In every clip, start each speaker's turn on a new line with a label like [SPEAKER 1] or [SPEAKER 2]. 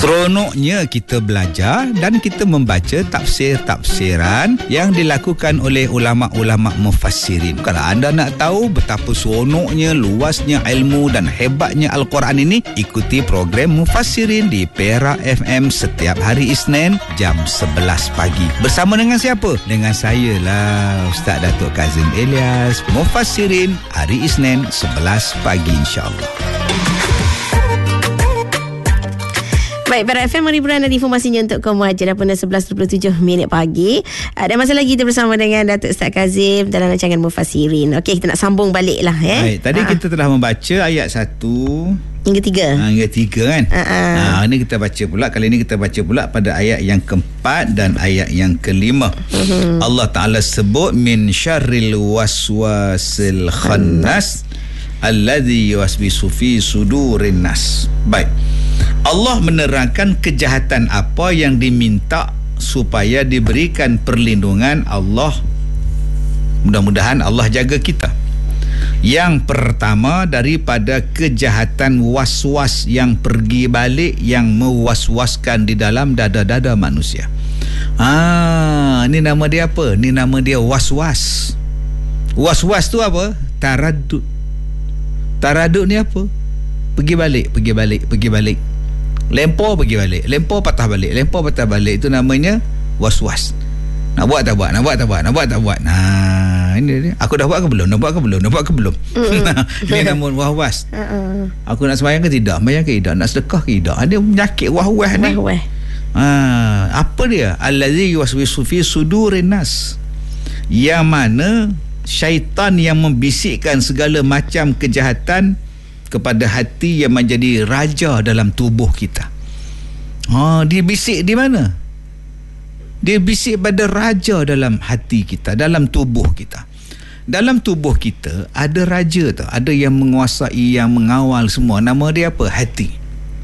[SPEAKER 1] Seronoknya kita belajar dan kita membaca tafsir-tafsiran yang dilakukan oleh ulama-ulama mufassirin. Kalau anda nak tahu betapa seronoknya, luasnya ilmu dan hebatnya Al-Quran ini, ikuti program Mufassirin di Perak FM setiap hari Isnin jam 11 pagi. Bersama dengan siapa? Dengan saya lah, Ustaz Datuk Kazim Elias. Mufassirin hari Isnin 11 pagi insya-Allah.
[SPEAKER 2] Baik, Perak FM, mari beranda informasinya untuk kamu aja. Dah pernah 11.27 minit pagi. Dan masa lagi kita bersama dengan Datuk Ustaz Kazim dalam rancangan Mufassirin. Okey, kita nak sambung balik lah.
[SPEAKER 1] Baik, tadi kita telah membaca ayat 1
[SPEAKER 2] hingga 3.
[SPEAKER 1] Hingga 3 kan. Ini kita baca pula. Kali ini kita baca pula pada ayat yang keempat dan ayat yang kelima. Allah Ta'ala sebut min syarril waswasil khannas alladhi yuwaswisu fi sudurin nas. Baik, Allah menerangkan kejahatan apa yang diminta supaya diberikan perlindungan Allah. Mudah-mudahan Allah jaga kita. Yang pertama, daripada kejahatan was-was yang pergi balik, yang mewaswaskan di dalam dada-dada manusia. Ni nama dia apa? Ni nama dia was-was. Was-was tu apa? Taradud. Taradud ni apa? Pergi balik, pergi balik, pergi balik. Lempar pergi balik, lempar patah balik, lempar patah balik. Itu namanya was-was. Nak buat tak buat, nak buat tak buat, nak buat tak buat. Ini dia. Aku dah buat ke belum? Nak buat ke belum? Nak buat ke belum? Ini nama was-was. Aku nak sembahyang ke tidak? Sembahyang ke tidak? Nak sedekah ke tidak? Ada penyakit was-was ni. Apa dia? Allazi yuwaswisu fi sudurin nas. Yang mana syaitan yang membisikkan segala macam kejahatan kepada hati yang menjadi raja dalam tubuh kita. Dia bisik di mana? Dia bisik pada raja dalam hati kita, dalam tubuh kita. Dalam tubuh kita ada raja tu, ada yang menguasai, yang mengawal semua. Nama dia apa? Hati.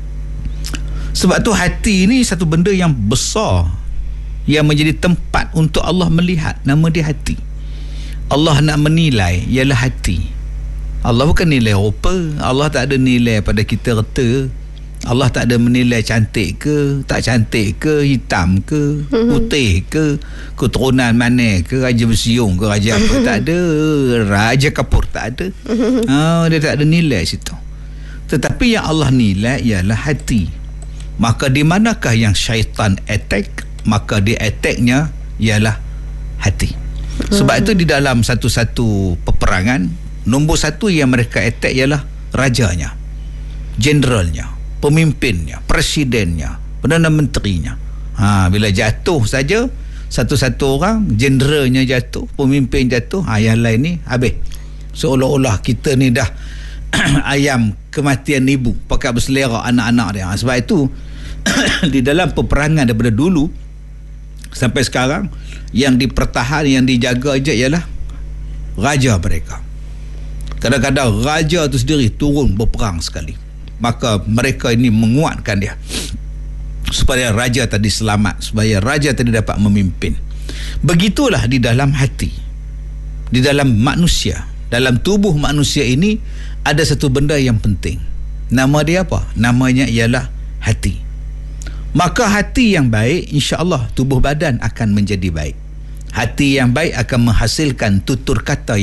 [SPEAKER 1] Sebab tu hati ni satu benda yang besar yang menjadi tempat untuk Allah melihat. Nama dia hati. Allah nak menilai ialah hati. Allah bukan nilai rupa. Allah tak ada nilai pada kita reta. Allah tak ada menilai cantik ke, tak cantik ke, hitam ke, putih ke, keturunan mana ke, raja bersiung ke, raja apa. Tak ada. Raja kapur tak ada. Dia tak ada nilai situ. Tetapi yang Allah nilai ialah hati. Maka di manakah yang syaitan attack? Maka dia attacknya ialah hati. Sebab itu di dalam satu-satu peperangan, nombor satu yang mereka attack ialah rajanya, generalnya, pemimpinnya, presidennya, Perdana Menterinya. Bila jatuh saja satu-satu orang, generalnya jatuh, pemimpin jatuh, yang lain ni habis. Seolah-olah kita ni dah ayam kematian ibu pakai berselera anak-anak dia. Sebab itu di dalam peperangan daripada dulu sampai sekarang, yang dipertahan, yang dijaga je ialah raja mereka. Kadang-kadang raja tu sendiri turun berperang sekali. Maka mereka ini menguatkan dia supaya raja tadi selamat, supaya raja tadi dapat memimpin. Begitulah di dalam hati, di dalam manusia, dalam tubuh manusia ini ada satu benda yang penting. Nama dia apa? Namanya ialah hati. Maka hati yang baik, insya-Allah tubuh badan akan menjadi baik. Hati yang baik akan menghasilkan tutur kata